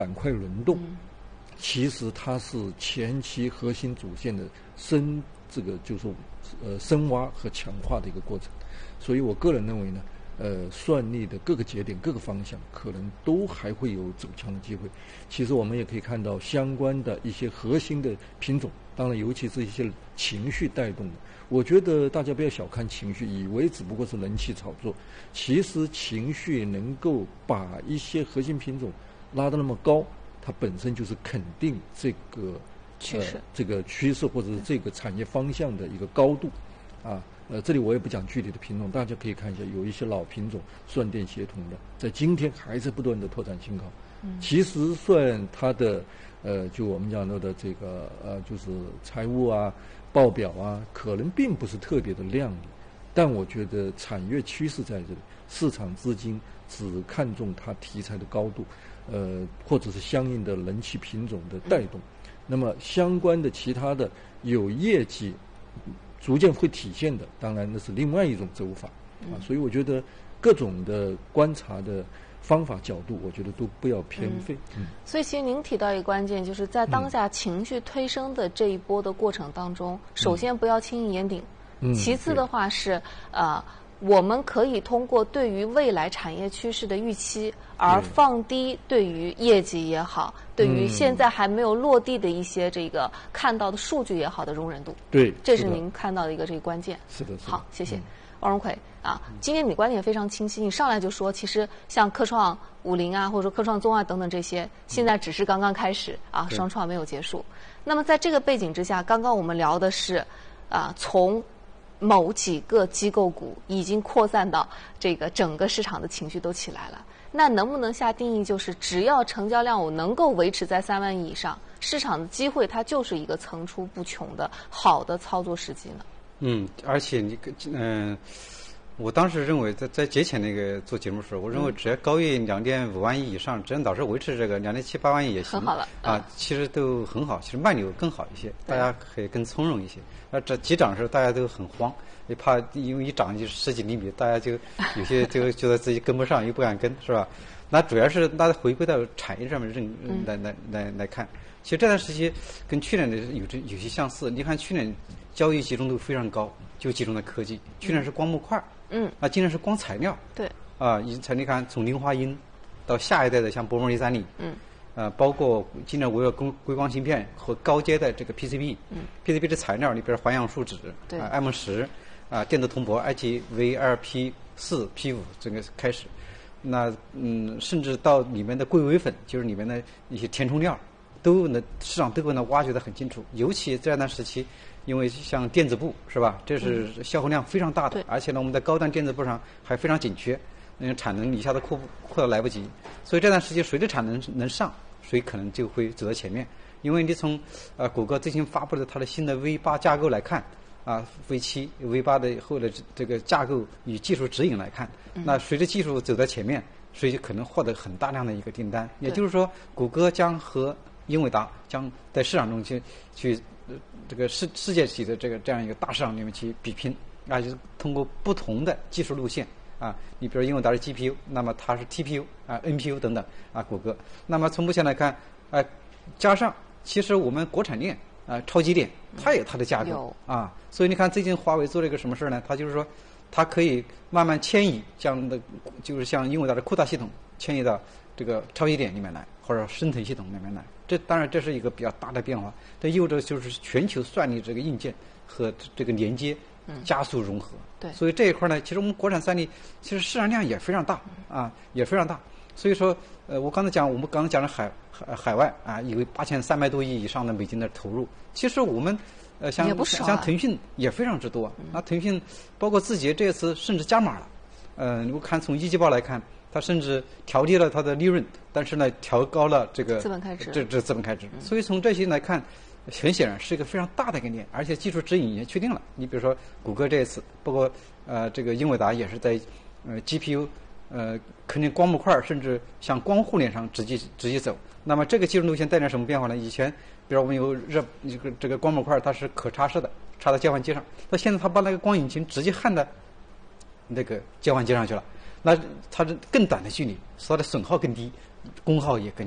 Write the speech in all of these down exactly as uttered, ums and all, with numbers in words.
板块轮动，嗯、其实它是前期核心主线的深这个就是呃深挖和强化的一个过程。所以我个人认为呢，呃，算力的各个节点、各个方向可能都还会有走强的机会。其实我们也可以看到相关的一些核心的品种，当然尤其是一些情绪带动的。我觉得大家不要小看情绪，以为只不过是人气炒作，其实情绪能够把一些核心品种拉得那么高，它本身就是肯定这个趋势、 呃、这个趋势或者是这个产业方向的一个高度啊。呃，这里我也不讲具体的品种，大家可以看一下，有一些老品种算电协同的，在今天还是不断的拓展新高。嗯，其实算它的呃，就我们讲到的这个呃，就是财务啊、报表啊，可能并不是特别的亮丽，但我觉得产业趋势在这里，市场资金只看重它题材的高度，呃，或者是相应的人气品种的带动，嗯、那么相关的其他的有业绩逐渐会体现的，当然那是另外一种走法啊。所以我觉得各种的观察的方法角度，我觉得都不要偏废。 嗯，嗯所以其实您提到一个关键，就是在当下情绪推升的这一波的过程当中，嗯、首先不要轻易言顶，嗯、其次的话是呃。我们可以通过对于未来产业趋势的预期，而放低对于业绩也好，对于现在还没有落地的一些这个看到的数据也好的容忍度。 对， 这是您看到的一个这个关键。 是的，是的。 好，谢谢。王荣奎啊，今天你观点非常清晰，你上来就说，其实像科创五零啊，或者说科创综啊等等这些，现在只是刚刚开始啊，双创没有结束。那么在这个背景之下，刚刚我们聊的是啊，从某几个机构股已经扩散到这个整个市场的情绪都起来了，那能不能下定义，就是只要成交量我能够维持在三万亿以上，市场的机会它就是一个层出不穷的好的操作时机呢？ 嗯，而且你嗯、呃，我当时认为在在节前那个做节目的时候，我认为只要高于两点五万亿以上，只要老是维持这个两点七八万亿也行， 很好了啊，嗯、其实都很好，其实慢牛更好一些，大家可以更从容一些。那这急涨的时候，大家都很慌，也怕因为一涨就十几厘米，大家就有些就觉得自己跟不上，又不敢跟，是吧？那主要是大家回归到产业上面认来来来来看。其实这段时期跟去年的有这有些相似。你看去年交易集中度非常高，就集中在科技。去年是光模块， 嗯， 啊，今年是光材料， 对， 啊，以才你看从磷化铟到下一代的像薄膜一三零， 嗯。 呃，包括今年我有硅硅光芯片和高阶的这个 P C B， 嗯 ，P C B 的材料，你比如环氧树脂， 对， 啊 M 十，啊，电子铜箔 I G V 二 P 四 P 五这个开始，那嗯，甚至到里面的硅微粉，就是里面的一些填充料，都能市场都能挖掘得很清楚。尤其这段时期，因为像电子部是吧，这是消耗量非常大的， 嗯、 而且呢，我们在高端电子部上还非常紧缺。那个产能一下子扩扩到来不及，所以这段时间谁的产能能上，谁可能就会走到前面。因为你从呃谷歌最新发布的它的新的 V 八 架构来看，啊 V 七 V 八 的后的这个架构与技术指引来看，那随着技术走在前面，所以可能获得很大量的一个订单。也就是说，谷歌将和英伟达将在市场中去去、呃、这个世世界级的这个这样一个大市场里面去比拼，啊，就是通过不同的技术路线。啊，你比如英伟达是 G P U， 那么它是 T P U 啊 N P U 等等啊，谷歌。那么从目前来看，呃，加上其实我们国产链啊，超级电它也有它的架构啊，所以你看最近华为做了一个什么事呢？它就是说，它可以慢慢迁移这样的，就是像英伟达的库达系统迁移到这个超级电里面来，或者升腾系统里面来。这当然这是一个比较大的变化，这意味着就是全球算力这个硬件和这个连接加速融合。 对， 所以这一块呢，其实我们国产算力其实市场量也非常大啊，也非常大。所以说，呃，我刚才讲，我们刚才讲的海海海外啊，有八千三百多亿以上的美金的投入，其实我们呃像啊、 像腾讯也非常之多。那、嗯、腾讯包括字节这次甚至加码了，呃，我看从一季报来看，它甚至调低了它的利润，但是呢，调高了这个资本开支， 这这资本开支。嗯、所以从这些来看。很显然是一个非常大的概念，而且技术指引也确定了。你比如说谷歌这一次，包括呃这个英伟达也是在呃 G P U 呃肯定光模块甚至向光互联上直接直接走。那么这个技术路线带来什么变化呢？以前比如我们有热这个这个光模块它是可插式的，插到交换机上，那现在它把那个光引擎直接焊到那个交换机上去了，那它是更短的距离，所以它的损耗更低，功耗也更低。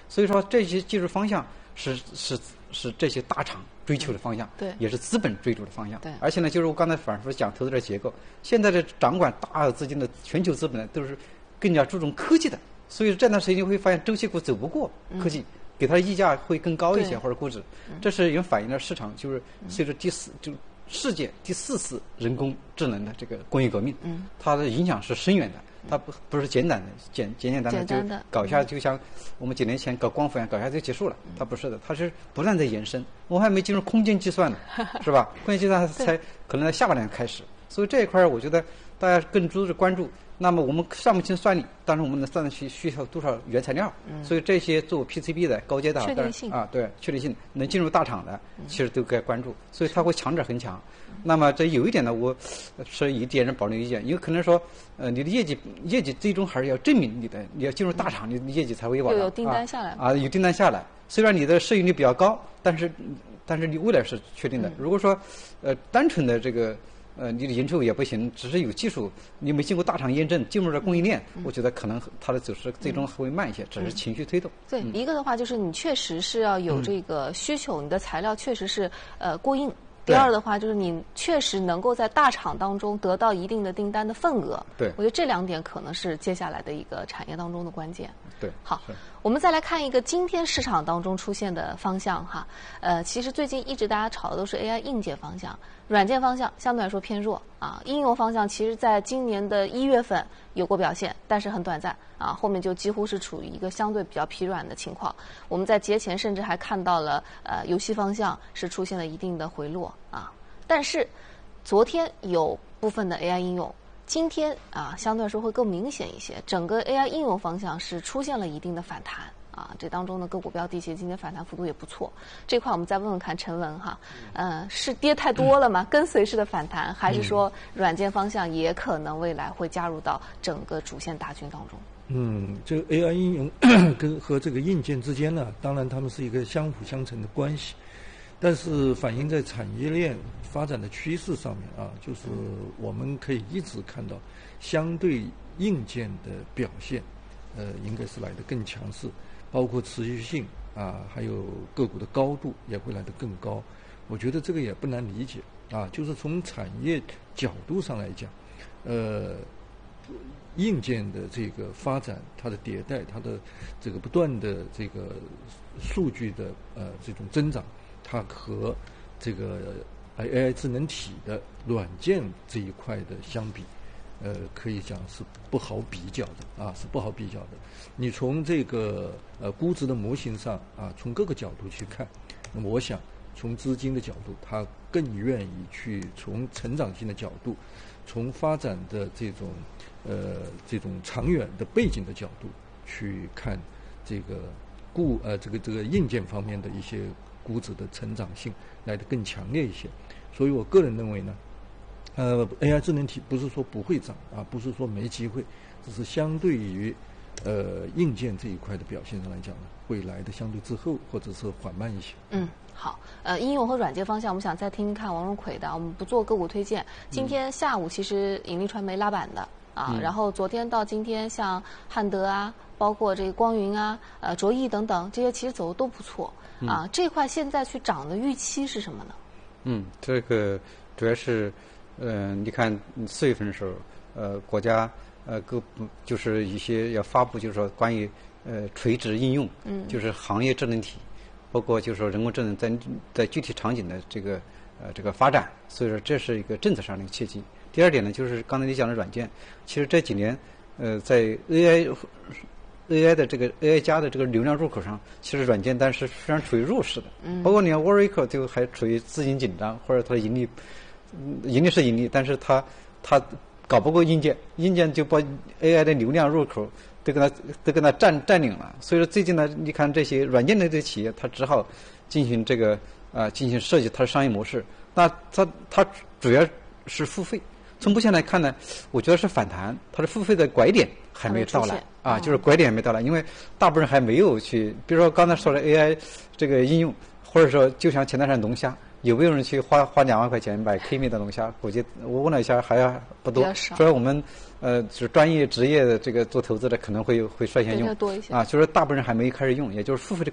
所以说这些技术方向是是是这些大厂追求的方向， 对， 也是资本追逐的方向。 对， 而且呢，就是我刚才反复讲投资者结构，现在的掌管大资金的全球资本呢，都是更加注重科技的，所以这段时间你会发现周期股走不过科技。嗯，给它的溢价会更高一些，或者估值，这是也反映了市场就是随着第四就世界第四次人工智能的这个工业革命，嗯，它的影响是深远的，它不不是简单的简简简单的就搞一下，就像我们几年前搞光伏一样，搞一下就结束了，它不是的，它是不断在延伸。我还没进入空间计算呢，是吧？空间计算才可能在下半年开始，所以这一块我觉得大家更多的关注。那么我们算不清算力，但是我们能算得去需要多少原材料，嗯，所以这些做 P C B 的高阶的确定性啊，对，确定性能进入大厂的，其实都该关注，所以它会强者恒强。那么这有一点呢，我是一点人保留意见，因为可能说，呃，你的业绩业绩最终还是要证明你的，你要进入大厂，你的业绩才会往有订单下来啊，有订单下来。虽然你的市盈率比较高，但是但是你未来是确定的。如果说，呃，单纯的这个。呃，你的营收也不行，只是有技术，你没经过大厂验证，进入了供应链，嗯、我觉得可能它的走势最终会慢一些，嗯、只是情绪推动。 对， 嗯、 一个的话就是你确实是要有这个需求，嗯、你的材料确实是呃过硬。第二的话就是你确实能够在大厂当中得到一定的订单的份额。 对， 我觉得这两点可能是接下来的一个产业当中的关键。 对， 好，我们再来看一个今天市场当中出现的方向哈，呃，其实最近一直大家炒的都是 A I 硬件方向，软件方向相对来说偏弱啊。应用方向其实在今年的一月份有过表现，但是很短暂啊，后面就几乎是处于一个相对比较疲软的情况。我们在节前甚至还看到了呃游戏方向是出现了一定的回落啊，但是昨天有部分的 A I 应用。今天啊，相对来说会更明显一些，整个 A I 应用方向是出现了一定的反弹啊，这当中的个股标的其实今天反弹幅度也不错。这块我们再问问看陈文哈，呃，是跌太多了吗？嗯、跟随式的反弹，还是说软件方向也可能未来会加入到整个主线大军当中？ 嗯，这个 A I 应用跟和这个硬件之间呢，当然它们是一个相辅相成的关系。但是反映在产业链发展的趋势上面啊，就是我们可以一直看到，相对硬件的表现，呃，应该是来得更强势，包括持续性啊，还有个股的高度也会来得更高。我觉得这个也不难理解啊，就是从产业角度上来讲，呃，硬件的这个发展，它的迭代，它的这个不断的这个数据的呃这种增长。它和这个 A I 智能体的软件这一块的相比，呃，可以讲是不好比较的啊，是不好比较的。你从这个呃估值的模型上啊，从各个角度去看，那么我想从资金的角度，它更愿意去从成长性的角度，从发展的这种呃这种长远的背景的角度去看这个固呃这个这个硬件方面的一些。估值的成长性来得更强烈一些，所以我个人认为呢，呃 ，A I 智能体不是说不会涨啊，不是说没机会，只是相对于呃硬件这一块的表现上来讲呢，会来的相对滞后或者是缓慢一些。 嗯，好，呃，应用和软件方向，我们想再听听看王荣奎的，我们不做个股推荐。今天下午其实引力传媒拉板的啊，嗯、然后昨天到今天像汉德啊。包括这个光云啊、呃卓翼等等，这些其实走的都不错、嗯、啊。这块现在去涨的预期是什么呢？ 嗯，这个主要是，呃，你看四月份的时候，呃，国家呃各就是一些要发布，就是说关于呃垂直应用，嗯，就是行业智能体，包括就是说人工智能在在具体场景的这个呃这个发展，所以说这是一个政策上的一个契机。第二点呢，就是刚才你讲的软件，其实这几年呃在 A I。A I 的这个 A I 加的这个流量入口上，其实软件单是非常处于弱势的。嗯，包括你看 Oracle 就还处于资金紧张，或者它的盈利，盈利是盈利，但是它它搞不过硬件，硬件就把 A I 的流量入口都跟它都跟它占占领了。所以说最近呢，你看这些软件类的企业，它只好进行这个啊、呃、进行设计它的商业模式。那它它主要是付费。从目前来看呢，我觉得是反弹，它的付费的拐点还没到来啊，就是拐点还没到来，因为大部分人还没有去，比如说刚才说的 A I 这个应用，或者说就像前段时间龙虾， 有没有人去花花两万块钱买 K 米的龙虾？估计我问了一下，还不多。所以我们呃，就是专业职业的这个做投资的可能会会率先用多一些啊，就是大部分人还没开始用，也就是付费的。